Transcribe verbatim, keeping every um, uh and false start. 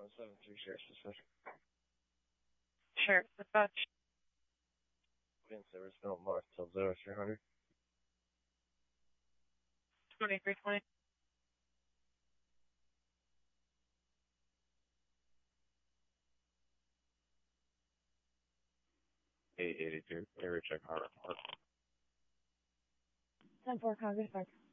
seven three Sheriff's Dispatch. Sheriff's Dispatch. Wind service Philip North till zero three hundred. twenty-three twenty. eight eighty-two. Area check hard report. ten four Congress Park.